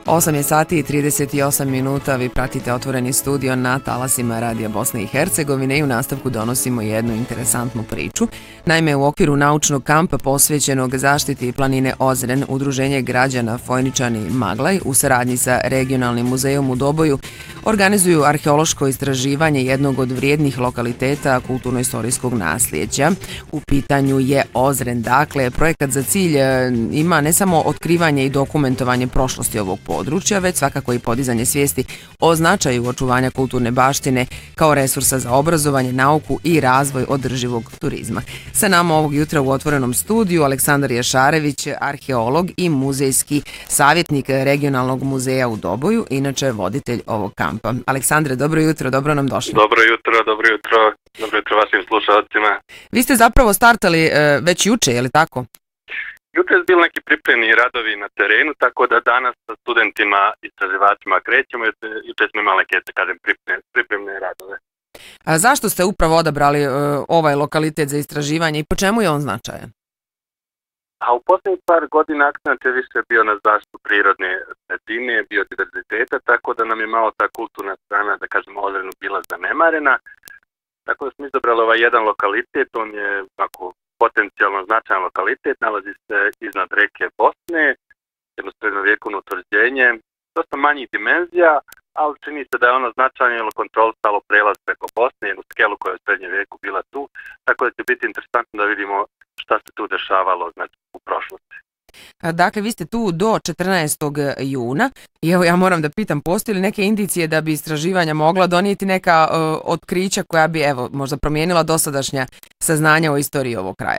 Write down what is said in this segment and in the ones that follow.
8 je sati i 38 minuta, vi pratite Otvoreni studio na talasima Radija Bosne i Hercegovine i u nastavku donosimo jednu interesantnu priču. Naime, u okviru naučnog kampa posvećenog zaštiti planine Ozren, Udruženje građana Fojničani Maglaj u saradnji sa Regionalnim muzejom u Doboju organizuju arheološko istraživanje jednog od vrijednih lokaliteta kulturno-istorijskog nasljeđa. U pitanju je Ozren. Dakle, projekat za cilj ima ne samo otkrivanje i dokumentovanje prošlosti ovog područja, već svakako i podizanje svijesti o značaju očuvanja kulturne baštine kao resursa za obrazovanje, nauku i razvoj održivog turizma. Sa nama ovog jutra u otvorenom studiju Aleksandar Jašarević, arheolog i muzejski savjetnik Regionalnog muzeja u Doboju, inače voditelj ovog kampa. Aleksandre, dobro jutro, dobro nam došli. Dobro jutro vašim slušalcima. Vi ste zapravo startali već juče, je li tako? Juče su bili neki pripremni radovi na terenu, tako da danas sa studentima i istraživačima krećemo. Juče smo imali neke, pripremne radove. A zašto ste upravo odabrali ovaj lokalitet za istraživanje i po čemu je on značajan? A u posljednjih par godina akcent je više bio na zaštitu prirodne sredine, biodiverziteta, tako da nam je malo ta kulturna strana, da kažemo, Ozrenu bila zanemarena. Tako da smo izabrali ovaj jedan lokalitet, on je ako potencijalno značajan lokalitet, nalazi se iznad reke Bosne, jedno srednjovjekovno utvrđenje, dosta manjih dimenzija, ali čini se da je ono značajno jer kontrolisalo prelaz preko Bosne, jednu skelu koja je u srednjem vijeku bila tu, tako da će biti interesantno da vidimo šta se tu dešavalo znači, u prošlosti. Dakle, vi ste tu do 14. juna i evo ja moram da pitam, postoji li neke indicije da bi istraživanja mogla donijeti neka otkrića koja bi evo možda promijenila dosadašnja saznanja o istoriji ovog kraja?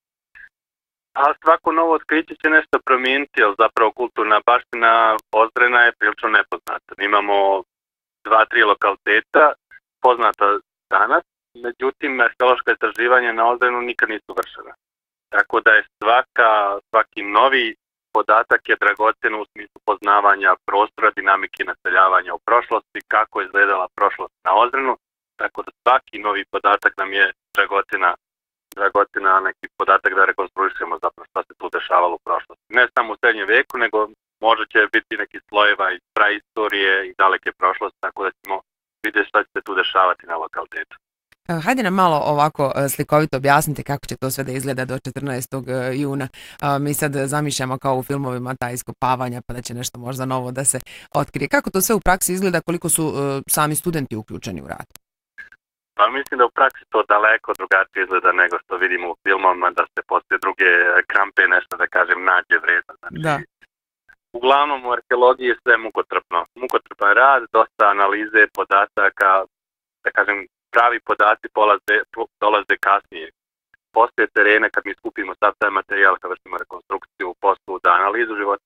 A svako novo otkriće će nešto promijeniti, jer zapravo kulturna baština Ozrena je prilično nepoznata. Imamo 2-3 lokaliteta poznata danas, međutim arheološka istraživanja na Ozrenu nikad nisu vršena. Tako da je svaki novi podatak je dragocjen u smislu poznavanja prostora, dinamike naseljavanja u prošlosti, kako je izgledala prošlost na Ozrenu, tako da svaki novi podatak nam je dragocjena neki podatak da rekonstruišemo zapravo šta se tu dešavalo u prošlosti. Ne samo u srednjem vijeku, nego možda će biti neki slojeva iz praistorije i daleke prošlosti, tako da ćemo vidjeti šta će se tu dešavati na lokalitetu. Hajde nam malo ovako slikovito objasnite kako će to sve da izgleda do 14. juna. Mi sad zamišljamo kao u filmovima ta iskopavanja pa da će nešto možda novo da se otkrije. Kako to sve u praksi izgleda, koliko su sami studenti uključeni u rad? Pa mislim da u praksi to daleko drugačije izgleda nego što vidimo u filmovima, da se poslije druge krampe nešto da kažem nađe vredno. Znači, da. Uglavnom u arheologiji je sve mukotrpan rad, dosta analize podataka, da kažem pravi podaci dolaze kasnije. Poslije terena kad mi skupimo sav taj materijal, kad vršimo rekonstrukciju, poslu, da analizu života